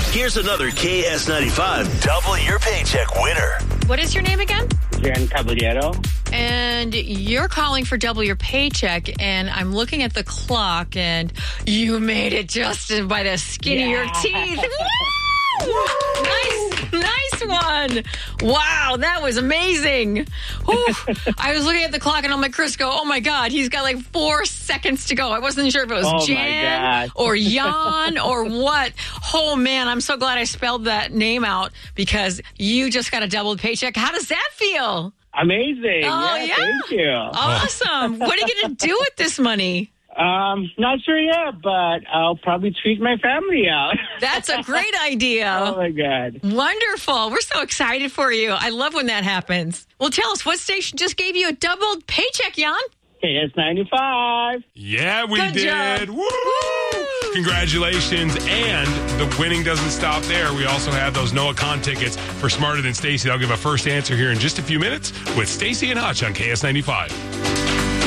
Here's another KS95 Double Your Paycheck winner. What is your name again? Jen Caballero. And you're calling for Double Your Paycheck, and I'm looking at the clock, and you made it just by the skin of your teeth. Woo! Nice one. Wow, that was amazing. I was looking at the clock, and I'm like, Crisco, oh my God, he's got like 4 seconds to go. I wasn't sure if it was Jan or Jan or what. Oh man, I'm so glad I spelled that name out because you just got a doubled paycheck. How does that feel? Amazing. Oh, yeah. Thank you. Awesome. What are you going to do with this money? Not sure yet, but I'll probably treat my family out. That's a great idea. Oh, my God. Wonderful. We're so excited for you. I love when that happens. Well, tell us, what station just gave you a doubled paycheck, Jan? KS95. Yeah, we Good did. job. Woo! Congratulations. And the winning doesn't stop there. We also have those Noah Khan tickets for Smarter Than Stacey. I'll give a first answer here in just a few minutes with Stacey and Hutch on KS95.